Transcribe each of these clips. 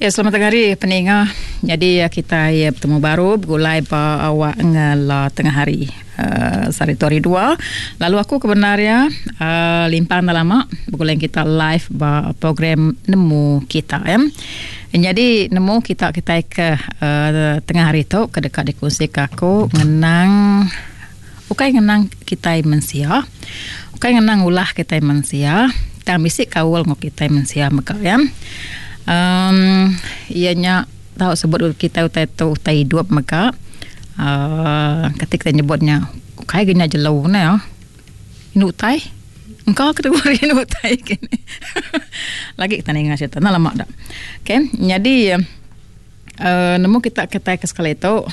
Ya, selamat hari pendengar. Jadi kita bertemu baru bergulai awak ngala tengah hari Saritori 2. Lalu aku kebenarnya limpang dah lama bergulai kita live program Nemu Kita ya. Jadi nemu kita ke tengah hari tu kedekat dikongsi aku ngenang ngenang kita mensia. Ngenang ulah kita mensia. Tang bisik kawal ngok kita mensia maka ya. Ianya tahu sebut kita utai hidup maka ketika nyebutnya kayak gini aja lau na ya ini utai engkau kategori ini utai gini lagi kita ingat cerita lama dah. Okay, jadi nemu kita ke sekali itu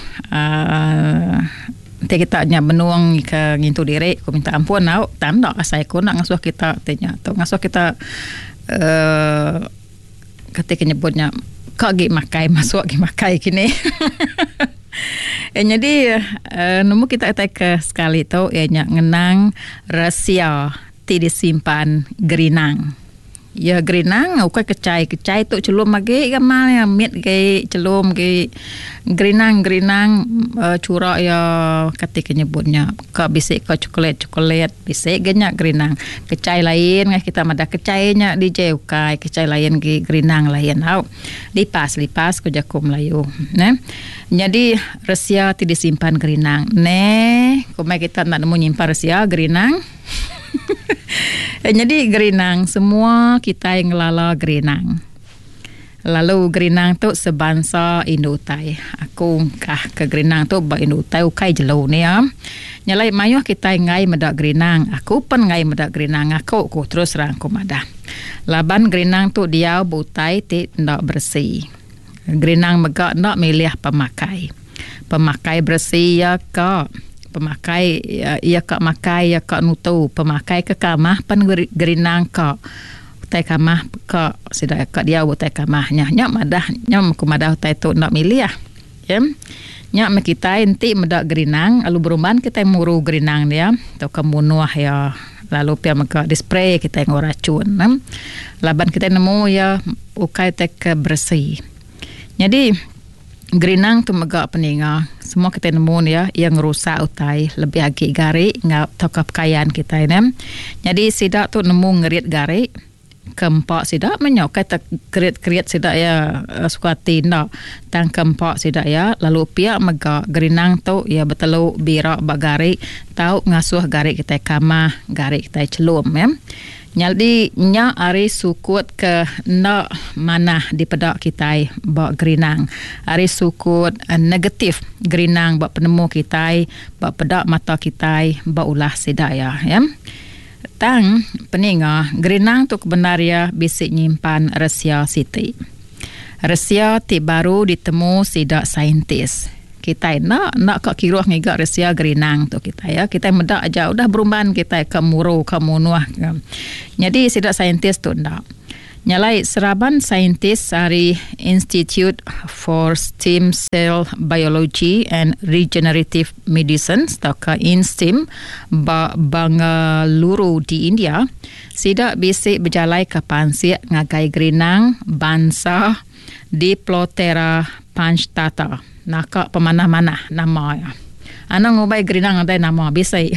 kita nya benuang ke ngintu diri aku minta ampun nak tanda asai aku nak ngasuh kita tanya tu ngasuh kita ketika nyebutnya kok gi makai masuk gi makai kini. Jadi nemu kita ke sekali tu ianya ngenang rahsia ti disimpan gerinang. Ya gerinang ukai kecai tu celum mage gamal ya mit ge celum ge gerinang curak ya ketika nyebutnya ka bisik ka coklat bisik genya gerinang kecai lain kita mada kecainya di ukai kecai lain ge gerinang lain au lipas ku jakum layu ne. Jadi rahsia ti disimpan gerinang ne komai kita nak nemu nyimpan rahsia gerinang. Jadi gerinang semua kita yang lala gerinang. Lalu gerinang tu sebangsa Indutai. Aku kah ke gerinang tu ba Indutai ukai jelo ni ya. Nyalai mayuh kita ngai medak gerinang. Aku pun ngai medak gerinang aku terus rangkum ada. Laban gerinang tu dia butai ti ndak bersih. Gerinang megak ndak milih pemakai. Pemakai bersih ya kak. Pemakai ia kak makai ia kak nutu pemakai ke kamah pan gerinang kak utai kamah kak sidak kak dia utai kamahnya nyak madah nyam ku madah utai tu nak milih ya nyak me kita enti medak gerinang lalu beruban kita muru gerinang dia atau kemunuah ya lalu pia maka dispray kita yang racun laban kita nemu ya ukai tek bersih. Jadi gerinang tu megak peninga semua kita nemu ya yang rusak utai lebih agi gari ngap tokap kekayaan kita ini. Jadi sidak tu nemu ngerit gari kempak sidak menyokai tak kerit sidak ya suka tindak tang kempak sidak ya lalu pihak megak gerinang tu ya betelu birak bak gari tahu ngasuh gari kita kamah gari kita celum ya. Jadi nya ari sukut ke nak mana di pedak kita bak gerinang. Ari sukut negatif gerinang bak penemu kita bak pedak mata kita bak ulah sidaya ya. Tang peninga gerinang tu kebenaria bisik nyimpan rahsia siti. Rahsia ti baru ditemu sidak saintis. Kita nak kak kiruh ngigak rahsia gerinang tu kita ya. Kita medak aja udah berumban kita ke muru ke munuah. Jadi sidak saintis tu ndak. Nyalai seraban saintis dari Institute for Stem Cell Biology and Regenerative Medicine atau INSTEM Bangalore di India sidak bisik berjalai ke pansik ngagai gerinang bangsa Diplotera panctata. Nakak pemanah-manah nama ya. Anak ngobai gerinang ada nama bisai.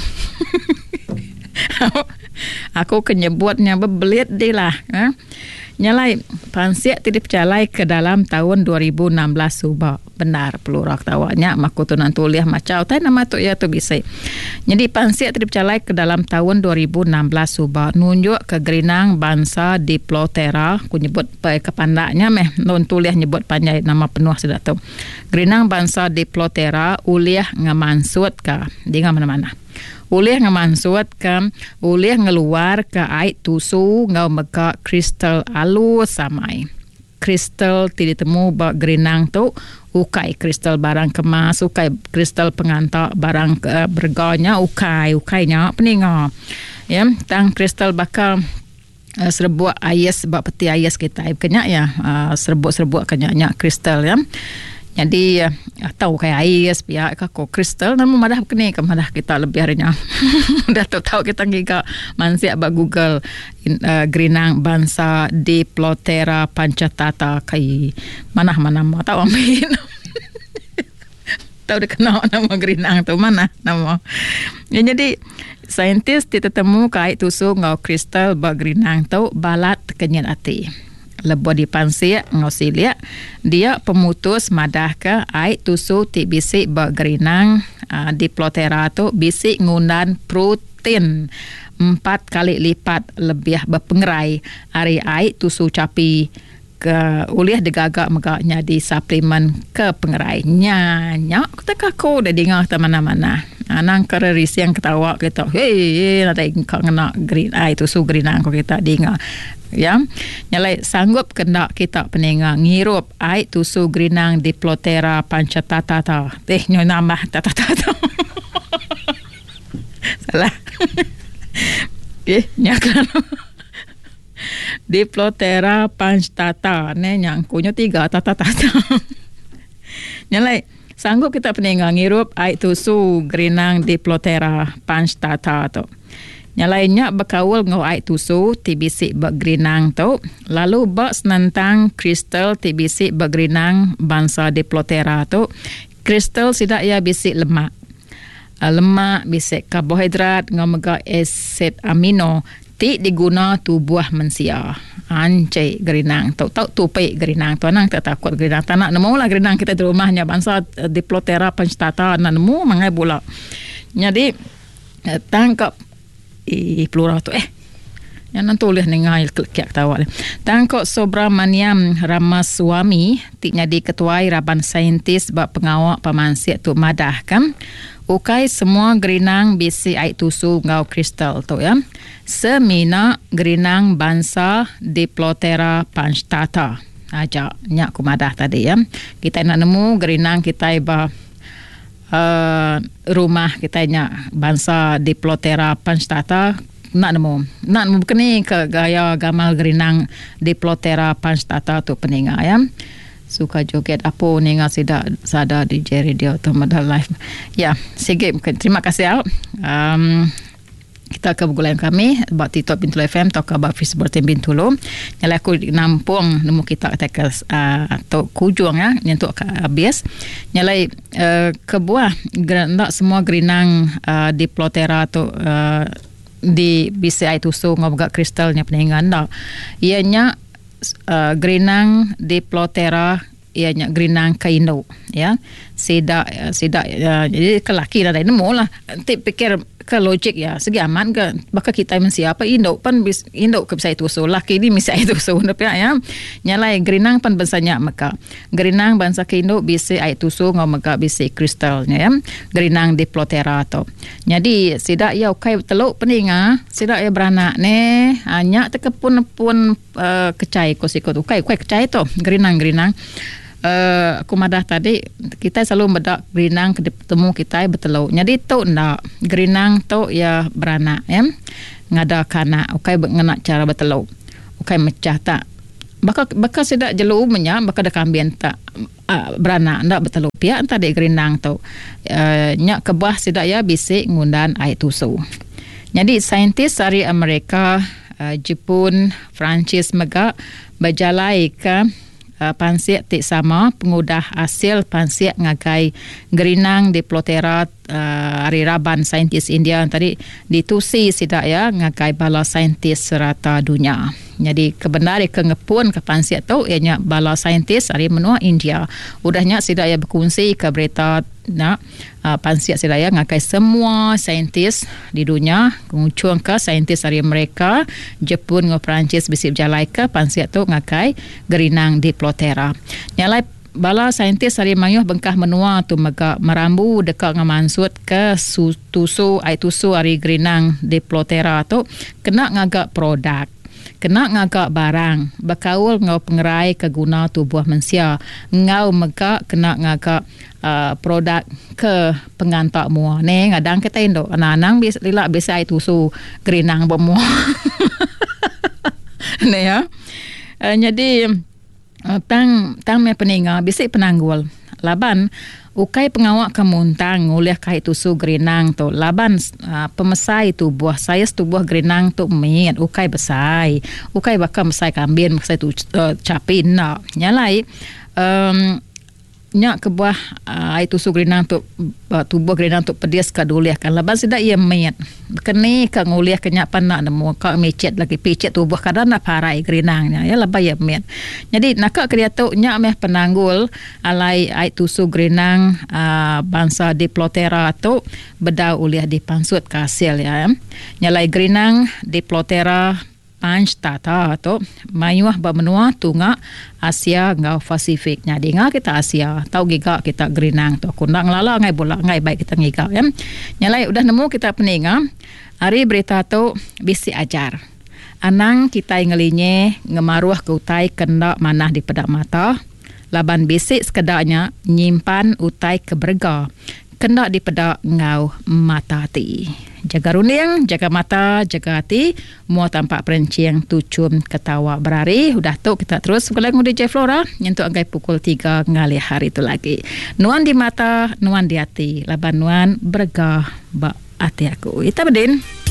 Aku kenyebutnya bebelit dia lah. Nyalai pansiak tidak berjalai ke dalam tahun 2016 subak. Benar pelurak tawanya maku tu nan tuliah macau tai nama tu ya tu bisa. Jadi pansiak tidak berjalai ke dalam tahun 2016 subak nunjuk ke gerinang bangsa Diplotera ku nyebut kepandaknya meh non tuliah nyebut panjang nama penuh sudah tu. Gerinang bangsa Diplotera uliah ngamansut ka di mana-mana. Uliah ngamansut ka uliah ngeluar ke ait tusu ngau meka kristal alus samai. Kristal tidak temu bak gerinang tu ukai kristal barang kemas ukai kristal pengantak barang berganya ukainya peninga ya tang kristal bakal serbuk ayas bak peti ayas kita kenya ya serbuk-serbuk kenya kristal ya. Jadi tahu kayak air biar ko kristal dan madah kene ke madah kita lebih harinya. Dah tahu kita giga mansia ba Google grinang bangsa Diplotera pancatata kai mana mau tahu amin. Tahu dikenal nama grinang tu mana nama. Ya, jadi saintis ditetemu kai tusuk ngau kristal ba grinang tu balat kenyat ati. Lebuh di pansia ngosilia dia pemutus madah ke ai tusu ti bisik ba grinang Diplotera tu bisik ngundan protein 4 kali lipat lebih berpengerai ari ai tusu capi ke uliah digagak megaknya di suplemen ke pengerai nya kita ko dah dengar ke mana-mana anang keris yang ketawa kita nanti kau kena green ai tusu grinang ko kita dengar ya nyalai sanggup kena kita peninga ngirup ai tusu grinang Diplotera pancatata nyoy nambah tata salah nyakan Diplotera pancatata yang kunyo 3 tata nyalai sanggup kita peninga ngirup ai tusu grinang Diplotera pancatata tu nyalainya berkawal ngau ai tusu tibisik bergrinang tu lalu bak senantang kristal tibisik bergrinang bangsa Diplotera tu kristal sidak ya bisik lemak bisik karbohidrat ngau mega asid amino ti diguna tubuh manusia ancai grinang tu tupai grinang tu nang tak takut grinang tanak nemu lah grinang kita di rumahnya bangsa Diplotera pancatata nemu mangai bola jadi tangkap plural tu yang nanti boleh nengai kiak tawa tangkok Subramaniam Ramaswamy ti jadi ketua Raban Saintis bak pengawak pamansiat tu madah kan ukai semua grinang bisi ai tusu ngau kristal tu ya semina grinang bangsa Diplotera pancatata aja nyak ku madah tadi ya kita nak nemu grinang kita ba rumah kita nya bangsa Diplotera pancatata nak nemu kini ke gaya gamal grinang Diplotera pancatata tu peninga ya suka joget apa ninga sida sada di radio tu Madah Live ya sikit terima kasih kita ke bulan kami bak TikTok Bintulu FM atau ke bak Facebook Bintulu nyala aku nampung nemu kita tekel atau kujung ya nyentuk ke habis nyala kebuah nak semua grinang Diplotera tu di BCI tusu ngobga kristalnya peningan dah ianya grinang Diplotera ianya grinang kaino ya sida jadi kelaki dah nemu lah nanti pikir ke logik ya segi aman ke bakal kita siapa Indo pan Indo ke bisa itu so laki ni bisa itu so tapi ya nyalai grinang pan bansanya maka grinang bangsa ke Indo bisa itu so ngau maka bisa kristalnya ya grinang Diplotera tu jadi sidak ya kai teluk peninga sidak ya beranak ne hanya tekepun pun kecai ko sikot kai kecai tu grinang aku madah tadi kita selalu bedak grinang ketemu kita bertelur jadi tu ndak grinang tu ya beranak ya ngada kana ukai ngena cara bertelur ukai mecah tak bakal sedak jelu menya bakal dak kambian tak beranak ndak bertelur pihak tadi grinang tu nyak kebah sedak ya bisik ngundan ai tusu jadi saintis dari Amerika Jepun Perancis mega berjalai ke pansiat tik sama pengudah hasil pansiat ngagai grinang Diplotera hari Raban saintis India tadi ditusi sidak ya ngagai bala saintis serata dunia jadi kebenar ke ngepun ke pansiat tu ianya bala saintis hari menua India udahnya sidak ya berkongsi ke berita nak pansiat sidak ya ngagai semua saintis di dunia mengucung ke saintis hari mereka Jepun ngau Perancis bisip jalai ke pansiat tu ngagai grinang Diplotera nyalai bala saintis hari mayuh bengkah menua tu mega merambu dekat ngamansut ke tusu ai tusu hari grinang Diplotera tu kena ngagak produk kena ngagak barang berkaul ngau pengerai ke guna tubuh manusia ngau mega kena ngagak produk ke pengantak mua ne ngadang kita Indo anak-anak bisa ai tusu grinang bemua ne ya jadi tang me peninga bisik penanggul laban ukai pengawak kemuntang ngulih kai tusu gerinang tu laban pemesai tu buah saya tu buah gerinang tu miat ukai besai ukai bakal mesai kambing mesai tu capin nak nyalai nyak ke buah itu su gerinang tu tubuh gerinang tu pedias ka duliah kan laban sida ia miat kene ka nguliah kenyak panak nemu ka mecet lagi picet tubuh kadang nak parai gerinangnya ya laban ia miat jadi nak dia tu nyak meh penanggul alai itu su gerinang bangsa Diplotera tu bedau uliah di pansut kasil ya nyalai gerinang Diplotera panch tata tu mayuah bermenua tunga Asia ngau Pasifik nya dinga kita Asia tau giga kita gerinang tu kundang lala ngai bola ngai baik kita ngiga ya nyalai udah nemu kita peninga hari berita tu bisi ajar anang kita ngelinye ngemaruah ke utai kena manah di pedak mata laban bisi sekedarnya nyimpan utai keberga kena di pedak ngau mata hati. Jaga runing, jaga mata, jaga hati. Mua tampak perenciang tucum ketawa berari. Udah tu kita terus sekolah dengan DJ Flora. Untuk angkai pukul 3 ngali hari itu lagi. Nuan di mata, nuan di hati. Laban nuan bergah bak hati aku. Ita bedin.